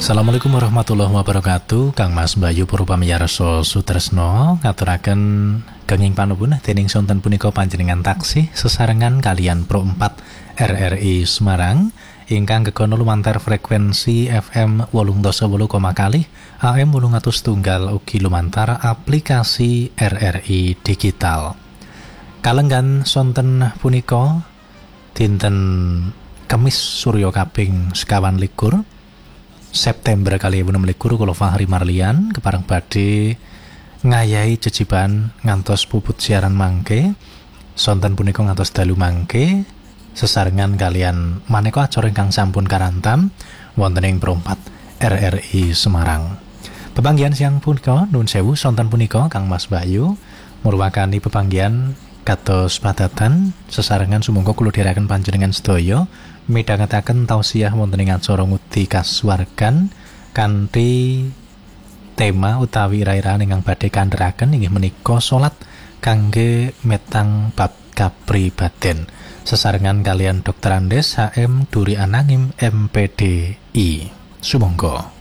Assalamualaikum warahmatullahi wabarakatuh. Kang Mas Bayu Purupamiyarso Sutresno ngaturaken kenging panupun dening sonten punika panjenengan taksih sesarengan kalian Pro 4 RRI Semarang ingkang gegono lumantar frekuensi FM 88,8 AM 800 ugi lumantar aplikasi RRI Digital. Kalenggan sonten punika dinten Kemis Suryo kaping 21 September kali 2021 kula Fahri Marlian kepareng badhe ngayahi jejiban ngantos puput siaran mangke sonten punika ngantos dalu mangke sesarengan kalian maneka acara ingkang sampun karantam wonten ing Pro 4 RRI Semarang. Pepanggihan siang punika nuwun sewu sonten punika Kang Mas Bayu murwakani pepanggihan kados padatan sesarengan sumangga kula dherekaken panjenengan sedaya midhangetaken tausiah wonten ing acara ngudi kasuwargan kanthi tema utawi ira-iraan ingkang badhe kandharaken inggih menika salat kangge metang bab kapribaden sesarengan kalian Dr. Andes HM Duri Anangim MPDI. Sumangga.